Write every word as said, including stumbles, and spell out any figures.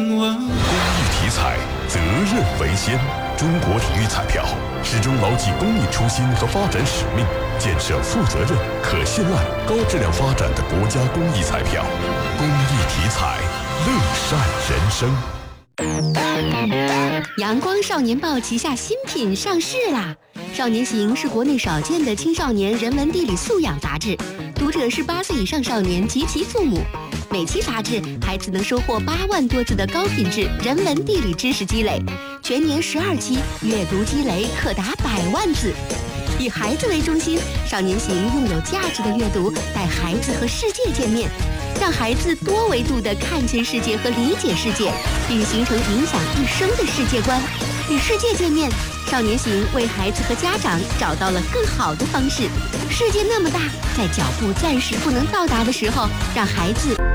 体彩，责任为先。中国体育彩票始终牢记公益初心和发展使命，建设负责任、可信赖、高质量发展的国家公益彩票。公益体彩，乐善人生。 阳光少年报旗下新品上市啦！少年行是国内少见的青少年人文地理素养杂志，读者是八岁以上少年及其父母。每期杂志，孩子能收获八万多字的高品质人文地理知识积累，全年十二期，阅读积累可达百万字。以孩子为中心，少年行用有价值的阅读带孩子和世界见面，让孩子多维度地看见世界和理解世界，并形成影响一生的世界观。与世界见面，少年行为孩子和家长找到了更好的方式。世界那么大，在脚步暂时不能到达的时候，让孩子